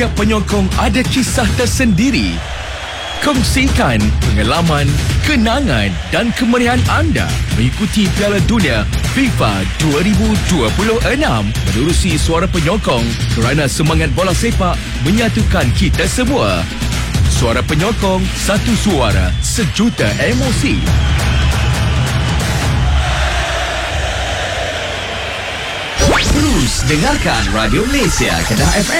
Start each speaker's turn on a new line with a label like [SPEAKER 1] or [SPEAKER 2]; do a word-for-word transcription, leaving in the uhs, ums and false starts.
[SPEAKER 1] Setiap penyokong ada kisah tersendiri. Kongsikan pengalaman, kenangan dan kemeriahan anda mengikuti Piala Dunia FIFA dua ribu dua puluh enam menerusi Suara Penyokong kerana semangat bola sepak menyatukan kita semua. Suara Penyokong, satu suara, sejuta emosi. Terus dengarkan Radio Malaysia Kedah F M.